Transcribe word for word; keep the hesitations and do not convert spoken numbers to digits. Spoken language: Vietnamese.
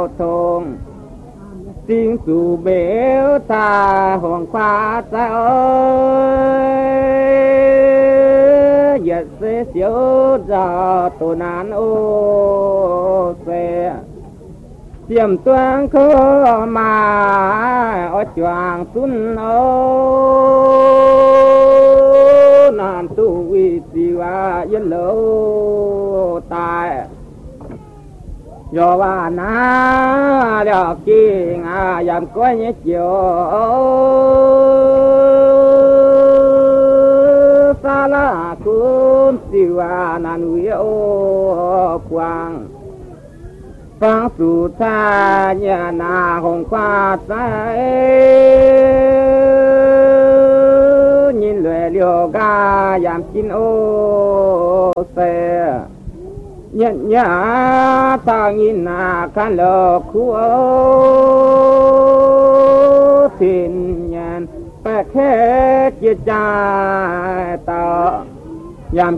thùng tiếng dù béo ta hoàng khoa ta ơi giật sẽ xíu ra tổ nán ô xe tiềm toán khó mà ở choàng xuân ô nàn tu uy siwa yên lâu tai do ba na được kia à dám có nhớ chiều sa la cũng siwa nan uy ô quang phang su tha nhà na hồng qua trái nhìn lệ liều ga giảm chín ô xe nhận nhá ta nhìn na can lờ khu ô xin nhận bạc hết chia cha ta giảm